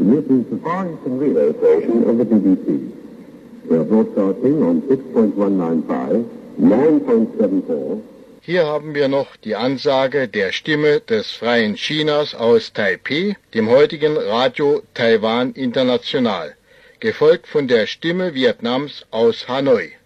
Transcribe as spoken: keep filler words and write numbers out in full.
This is the Far Eastern relay station of the B B C. We are broadcasting on six point one nine five, nine point seven four. Hier haben wir noch die Ansage der Stimme des freien Chinas aus Taipeh, dem heutigen Radio Taiwan International, gefolgt von der Stimme Vietnams aus Hanoi.